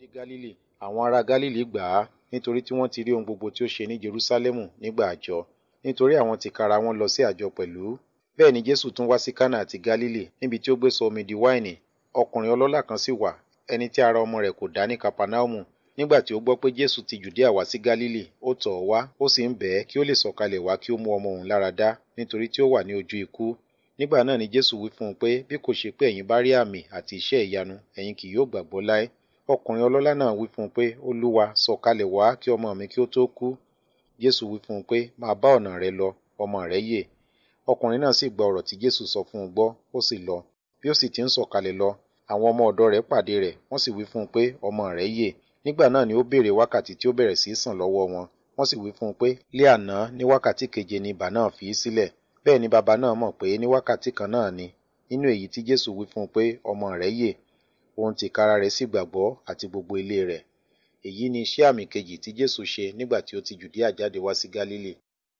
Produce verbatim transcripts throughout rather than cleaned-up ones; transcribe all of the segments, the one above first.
dé Gálílì, àwọn ará Gálílì gbà á nítorí tí wọ́n ti rí ohun gbogbo tí ó ṣe ní Jerúsálẹ́mù nígbà àjọ, nítorí àwọn tìkára wọn lọ sí àjọ pẹ̀lú. Bẹ́ẹ̀ ni Jésù tún wá sí Kánà àti Gálílì, níbi tí ó gbé sọ omi di wáìnì. Ọkùnrin ọlọ́lá kan sì wà, ẹni tí ara ọmọ rẹ̀ kò dá ní Kapernaumu. Nígbà tí ó gbọ́ pé Jésù ti Jùdíà wá sí Gálílì, ó tọ̀ ọ́ wá, ó sì ń bẹ̀ ẹ́ kí ó lè sọ̀kalẹ̀ wá kí ó mú ọmọ òun lára dá, nítorí tí ó wà ní ojú ikú. Nígbà náà ni Jésù wí fún un pé, bí kò ṣe pé ẹ̀yin bá rí àmì àti iṣẹ́ ìyanu, ẹ̀yin kì yóò gbàgbọ́ láé. Ọkùnrin ọlọ́lá náà wí fún un pé, Olúwa, sọ̀kalẹ̀ wá kí ọmọ mi kí ó tó kú. Jésù wí fún un pé, máa bá ọ̀nà rẹ lọ, ọmọ rẹ yè. Ọkùnrin náà sì gba ọ̀rọ̀ tí Jésù sọ fún un gbọ́, ó sì lọ. Bí ó sì ti ń sọ̀kalẹ̀ lọ, àwọn ọmọ ọ̀dọ̀ rẹ̀ pàdé rẹ̀, wọ́n sì wí fún un pé, ọmọ rẹ yè. Nígbà náà ni ó béèrè wákàtí tí ó bẹ̀rẹ̀ sí í sàn lọ́wọ́ wọn. Wọ́n sì wí fún un pé, lé àná ní wákàtí keje ni ibà náà fi í sílẹ̀. Bẹ́ẹ̀ ni baba náà mọ̀ pé ní wákàtí kan náà ni. Nínú èyí tí Jésù wí fún un pé, ọmọ rẹ yè. Òun tìkára rẹ̀ sì gbàgbọ́ àti gbogbo ilé rẹ̀. Èyí ni iṣẹ́ àmì kejì tí Jésù ṣe nígbà tí ó ti Jùdíà jáde wá sí Gálílì.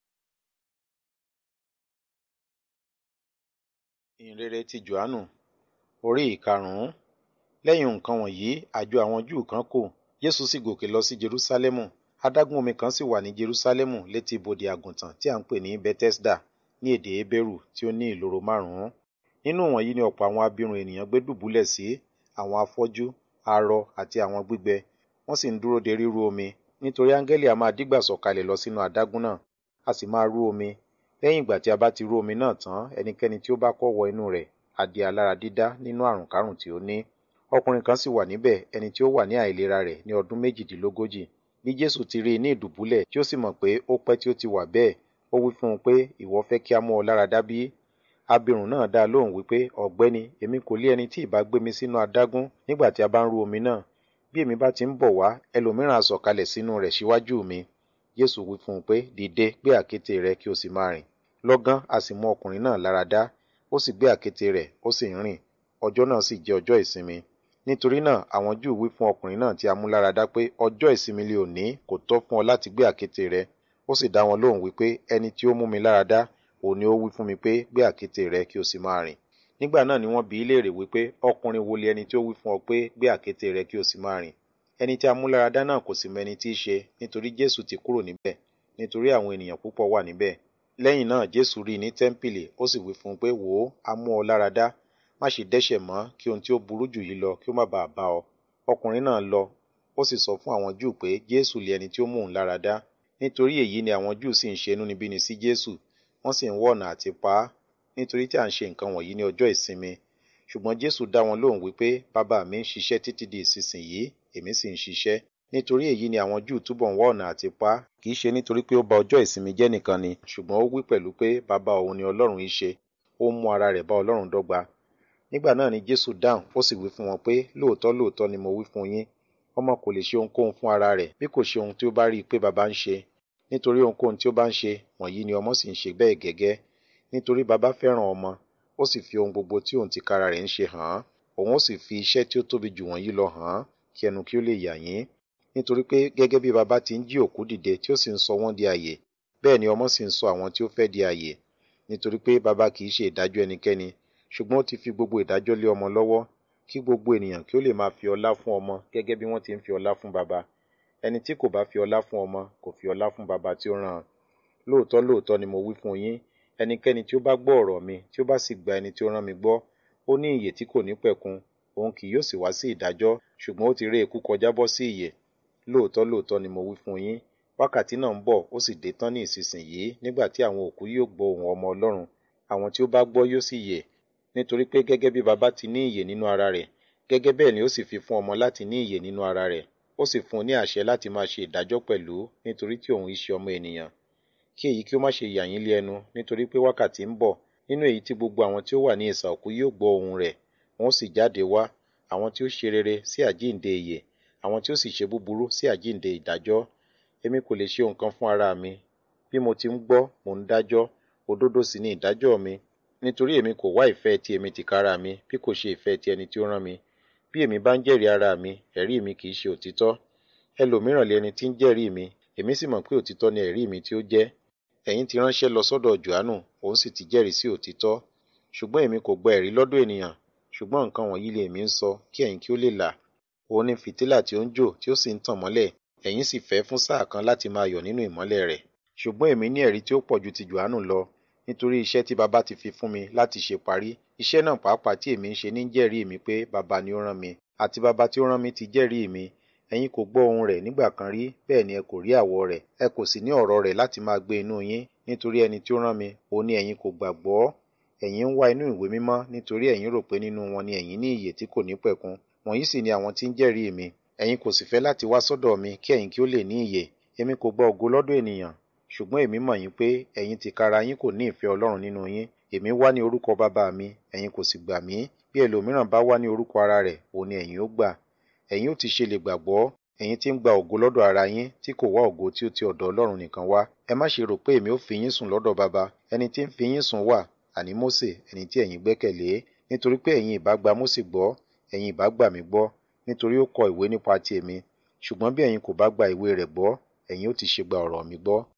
Ìhìnrere ti Jòhánù orí ìkarùn-ún. Lẹ́yìn nǹkan wọ̀nyí, àjọ àwọn Júù kan kò. Jésù sì gòkè lọ sí Jerúsálẹ́mù. Adágún omi kan sì wà ní Jerúsálẹ́mù létí ibodè àgùntàn tí à ń pè ní Bẹ́tẹ́sdà ní èdè Hébérù tí ó ní ìloro márùn-ún. Nínú wọ̀nyí ni ọ̀pọ̀ àwọn abirùn ènìyàn gbé dùbúlẹ̀ sí, àwọn afọ́jú, arọ àti àwọn gbígbẹ. Wọ́n sì ń dúró de ríru omi, nítorí áńgẹ́lì a máa dígbà sọ̀kalẹ̀ lọ sínú adágún náà, a sì máa rú omi. Lẹ́yìn ìgbà tí a bá ti rú omi náà tán, ẹnikẹ́ni tí ó bá kọ́ wọ inú rẹ̀ á di alára dídá nínú àrùnkárùn tí ó ní. Ọkùnrin kan sì wà níbẹ̀, ẹni tí ó wà ní àìlera rẹ̀ ní ọdún méjìdínlógójì. Bí Jésù ti rí i ní ìdùbúlẹ̀ tí ó sì mọ̀ pé ó pẹ́ tí ó ti wà bẹ́ẹ̀, ó wí fún un pé, ìwọ fẹ́ kí a mú ọ lára dá bí? Abirùn náà dá lóhùn wípé, ọ̀gbẹ́ni, èmi kò lé ẹni tí ìbá gbé mi sínú adágún nígbà tí a bá ń rú omi náà. Bí èmi bá ti ń bọ̀ wá, ẹlòmíràn á sọ̀kalẹ̀ sínú rẹ̀ síwájú mi. Jésù wí fún un pé, dìde, gbé àkéte rẹ kí o sì máa rìn. Lọ́gán a sì mú ọkùnrin náà lára dá, ó sì gbé àkéte rẹ̀, ó sì ń rìn. Ọjọ́ náà sì jẹ́ ọjọ́ ìsinmi. Nítorí náà àwọn Júù wí fún ọkùnrin náà tí a mú lára dá pé, ọjọ́ ìsinmi lé òní kò tọ́ fún ọ láti gbé àkéte rẹ. Ó sì dá wọn lóhùn wípé, ẹni tí ó mú mi lára dá, òun ni ó wí fún mi pé, gbé àkéte rẹ kí o sì máa rìn. Nígbà náà ni wọ́n bi í léèrè wípé, ọkùnrin wo lé ẹni tí ó wí fún ọ pé, gbé àkéte rẹ kí o sì máa rìn? Ẹni tí a mú lára dá náà kò sì mọ ẹni tí í ṣe, nítorí Jésù ti kúrò níbẹ̀, nítorí àwọn ènìyàn púpọ̀ wà níbẹ̀. Lẹ́yìn náà Jésù rí i ní tẹ́ḿpìlì, ó sì wí fún un pé, wò ó, a mú ọ lára dá, má ṣe dẹ́ṣẹ̀ mọ́, kí ohun tí ó burú jù yìí lọ kí ó má bàa bá ọ. Ọkùnrin náà lọ, ó sì sọ fún àwọn Júù pé Jésù lé ẹni tí ó mú òun lára dá. Nítorí èyí ni àwọn Júù sì ń ṣe inúnibíni sí Jésù, wọ́n sì ń wá ọ̀nà àti pa á, nítorí tí à ń ṣe nǹkan wọ̀nyí ní ọjọ́ ìsinmi. Ṣùgbọ́n Jésù dá wọn lóhùn wípé, bàbá mi ń ṣiṣẹ́ títí di ìsinsìnyí, èmi sì ń ṣiṣẹ́. Nítorí èyí ni àwọn Júù túbọ̀ ń wá ọ̀nà àti pa á, kì í ṣe nítorí pé ó ba ọjọ́ ìsinmi jẹ́ nìkan ni, ṣùgbọ́n ó wí pẹ̀lú pé bàbá òun ni Ọlọ́run í ṣe, ó mú ara rẹ̀ bá Ọlọ́run dọ́gba. Nígbà náà ni Jésù dáhùn, ó sì wí fún wọn pé, lóòótọ́ lóòótọ́ ni mo wí fún yín, ọmọ kò lè ṣe ohunkóhun fún ara rẹ̀ bí kò ṣe ohun tí ó bá rí i pé baba ń ṣe. Nítorí ohunkóhun tí ó bá ń ṣe, wọ̀nyí ni ọmọ sì ń ṣe bẹ́ẹ̀ gẹ́gẹ́. Nítorí baba fẹ́ràn ọmọ, ó sì fi ohun gbogbo tí òun tìkára rẹ̀ ń ṣe hàn án, òun ó sì fi iṣẹ́ tí ó tóbi jù wọ̀nyí lọ hàn án, kí ẹnu kí ó lè yà yín. Nítorí pé gẹ́gẹ́ bí baba ti ń jí òkú dìde tí ó sì ń sọ wọ́n di àyè, bẹ́ẹ̀ ni ọmọ sì ń sọ àwọn tí ó fẹ́ di àyè. Nítorí pé baba kì í ṣe ìdájọ́ ẹnikẹ́ni, ṣùgbọ́n ó ti fi gbogbo ìdájọ́ lé ọmọ lọ́wọ́, kí gbogbo ènìyàn kí ó lè máa fi ọlá fún ọmọ gẹ́gẹ́ bí wọ́n ti ń fi ọlá fún baba. Ẹni tí kò bá fi ọlá fún ọmọ kò fi ọlá fún baba tí ó rán an. Lóòótọ́ lóòótọ́ ni mo wí fún yín, ẹnikẹ́ni tí ó bá gbọ́ ọ̀rọ̀ mi tí ó bá sì gba ẹni tí ó rán mi gbọ́, ó ní ìyè tí kò ní pẹ̀kun, òun kì yóò sì wá sí ìdájọ́, ṣùgbọ́n ó ti ré ikú kọjá bọ́ sí ìyè. Lóòótọ́ lóòótọ́ ni mo wí fún yín, wákàtí náà ń bọ̀, ó sì dé tán ní ìsinsìnyí, nígbà tí àwọn òkú yóò gbọ́ ohùn ọmọ Ọlọ́run, àwọn tí ó bá gbọ́ yóò sì yè. Nítorí pé gẹ́gẹ́ bí baba ti ní ìyè nínú ara rẹ̀, gẹ́gẹ́ bẹ́ẹ̀ ni ó sì fi fún ọmọ láti ní ìyè nínú ara rẹ̀, ó sì fún un ní àṣẹ láti máa ṣe ìdájọ́ pẹ̀lú, nítorí tí òun í ṣe ọmọ ènìyàn. Kí èyí kí ó má ṣe yà yín lé ẹnu, nítorí pé wákàtí ń bọ̀, nínú èyí tí gbogbo àwọn tí ó wà ní isà òkú yóò gbọ́ ohùn rẹ̀, wọn ó sì jáde wá, àwọn tí ó ṣe rere sí àjíǹde ìyè, àwọn tí ó sì ṣe búburú sí àjíǹde ìdájọ́. Èmi kò lè ṣe nǹkan fún ara mi. Bí mo ti ń gbọ́, mò ń dájọ́, òdodo sì ni ìdájọ́ mi. Nítorí èmi kò wá ìfẹ́ ti èmi tìkára mi, bí kò ṣe ìfẹ́ ti ẹni tí ó rán mi. Bí èmi bá ń jẹ́rìí ara mi, ẹ̀rí mi kì í ṣe òtítọ́. Ẹlòmíràn lé ẹni tí ń jẹ́rìí mi, èmi sì mọ̀ pé òtítọ́ ni ẹ̀rí mi tí ó jẹ́. Ẹ̀yin ti ránṣẹ́ lọ sọ́dọ̀ Jòhánù, òun sì ti jẹ́rìí sí òtítọ́. Ṣùgbọ́n èmi kò gba ẹ̀rí lọ́dọ̀ ènìyàn, ṣùgbọ́n nǹkan wọ̀nyí lè èmi ń sọ, kí ẹ̀yin kí ó lè là. òun ni fìtílà tí ó ń jò tí ó sì ń tàn mọ́lẹ̀, ẹ̀yin sì fẹ́ fún sáà kan láti máa yọ̀ nínú ìmọ́lẹ̀ rẹ̀. Ṣùgbọ́n èmi ní ẹ̀rí tí ó pọ̀ ju ti Jòhánù lọ, nítorí iṣẹ́ tí Baba ti fi fún mi láti ṣe parí. Iṣẹ́ náà pàápàá tí èmi ń ṣe ní jẹ́rìí mi pé Baba ni ó rán mi, àti Baba tí ó rán mi ti jẹ́rìí mi. Ẹ̀yin kò gbọ́ ohùn rẹ̀ nígbà kan rí, bẹ́ẹ̀ ni ẹ kò rí àwọ̀ rẹ̀, ẹ kò sì ní ọ̀rọ̀ rẹ̀ láti máa gbé inú yín, nítorí ẹni tí ó rán mi, òun ni ẹ̀yin kò gbàgbọ́. Ẹ̀yin ń wá inú ìwé mímọ́, nítorí ẹ̀yin rò pé nínú wọn ni ẹ̀yin ní ìyè tí kò ní pẹ̀kun. Wọ̀nyí sì ni àwọn tí ń jẹ́rìí mi. Ẹ̀yin kò sì fẹ́ láti wá sọ́dọ̀ mi kí ẹ̀yin kí ó lè ní ìyè. Èmi kò gba ògo lọ́dọ̀ ènìyàn, ṣùgbọ́n èmi mọ̀ yín pé ẹ̀yin tìkára yín kò ní ìfẹ́ Ọlọ́run nínú yín. Èmi wá ní orúkọ Baba mi, ẹ̀yin kò sì gbà mí. Bí ẹlòmíràn bá wá ní orúkọ ara rẹ̀, òun ni ẹ̀yin ó gbà. Ẹ̀yin ó ti ṣe lè gbàgbọ́, ẹ̀yin tí ń gba ògo lọ́dọ̀ ara yín, tí kò wá ògo tí ó ti ọ̀dọ̀ Ọlọ́run nìkan wá. Ẹ má ṣe rò pé èmi ó fi yín sùn lọ́dọ̀ Baba. Ẹni tí ń fi yín sùn wà, àní Mósè, ẹni tí ẹ̀yin gbẹ́kẹ̀lé. Nítorí pé ẹ̀yin ìbá gba Mósè gbọ́, ẹ̀yin ìbá gbà mí gbọ́, nítorí ó kọ ìwé nípa ti èmi. Ṣùgbọ́n bí ẹ̀yin kò bá gba ìwé rẹ̀ gbọ́, ẹ̀yin ó ti ṣe gba ọ̀rọ̀ mi gbọ́.